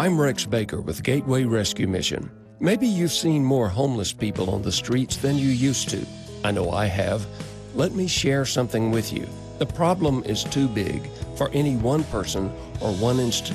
I'm Rex Baker with Gateway Rescue Mission. Maybe you've seen more homeless people on the streets than you used to. I know I have. Let me share something with you. The problem is too big for any one person or one institution